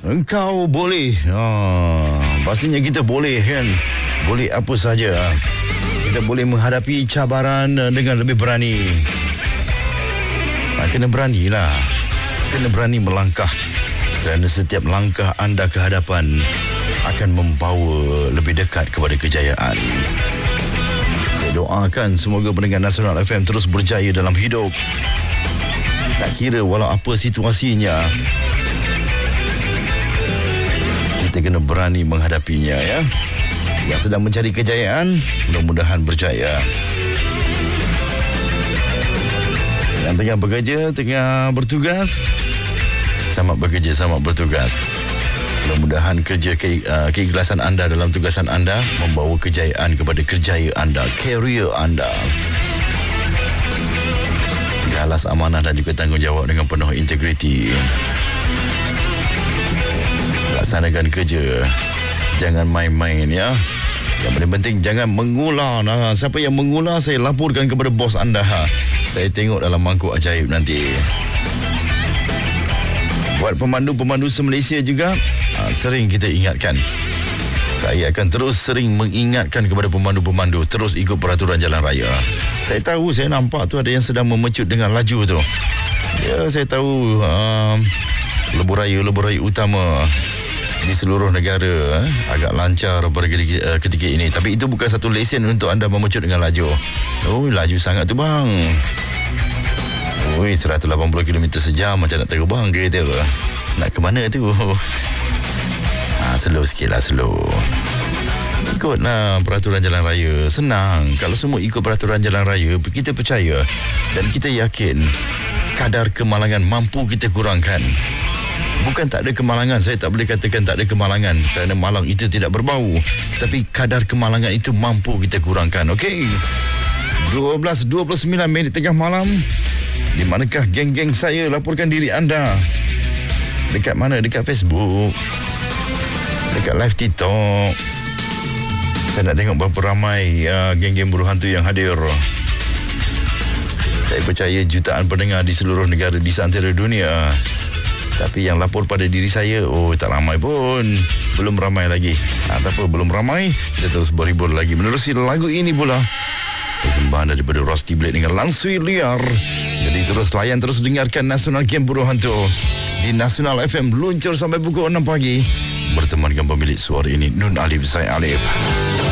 Engkau boleh. Pastinya kita boleh kan. Boleh apa saja. Kita boleh menghadapi cabaran dengan lebih berani. Kena beranilah. Kena berani melangkah. Kerana setiap langkah anda ke hadapan akan membawa lebih dekat kepada kejayaan. Saya doakan semoga pendengar Nasional FM terus berjaya dalam hidup. Tak kira walau apa situasinya, kita kena berani menghadapinya ya. Yang sedang mencari kejayaan, mudah-mudahan berjaya. Yang tengah bekerja, tengah bertugas, selamat bekerja, selamat bertugas. Mudah-mudahan kerja keikhlasan anda dalam tugasan anda membawa kejayaan kepada kerjaya anda, career anda. Galas amanah dan juga tanggungjawab dengan penuh integriti. Laksanakan kerja. Jangan main-main ya. Yang paling penting jangan mengular. Siapa yang mengular saya laporkan kepada bos anda. Saya tengok dalam mangkuk ajaib nanti. Buat pemandu-pemandu se-Malaysia juga, sering kita ingatkan. Saya akan terus sering mengingatkan kepada pemandu-pemandu terus ikut peraturan jalan raya. Saya tahu, saya nampak tu ada yang sedang memecut dengan laju tu. Ya, saya tahu lebuh raya utama di seluruh negara agak lancar pada ketika ini. Tapi itu bukan satu lesen untuk anda memecut dengan laju. Oh, laju sangat tu bang. Oi, 180 km sejam macam nak terbang kereta. Nak ke mana tu? Slow sikit lah, slow. Ikutlah peraturan jalan raya. Senang. Kalau semua ikut peraturan jalan raya, kita percaya dan kita yakin kadar kemalangan mampu kita kurangkan. Bukan tak ada kemalangan, saya tak boleh katakan tak ada kemalangan kerana malang itu tidak berbau. Tapi kadar kemalangan itu mampu kita kurangkan. Okey. 12:29 tengah malam. Di manakah geng-geng saya? Laporkan diri anda. Dekat mana? Dekat Facebook, dekat live TikTok. Saya nak tengok berapa ramai geng-geng buruh hantu yang hadir. Saya percaya jutaan pendengar di seluruh negara di seantero dunia. Tapi yang lapor pada diri saya, tak ramai pun. Belum ramai lagi. Tak apa, belum ramai. Kita terus berhibur lagi menerusi lagu ini pula. Persembahan daripada Rusty Blade dengan Langsui Liar. Jadi terus layan, terus dengarkan Nasional Game Buruh Hantu di Nasional FM, luncur sampai pukul 6 pagi. Bertemankan pemilik suara ini, Nun Alif Zaid Alif.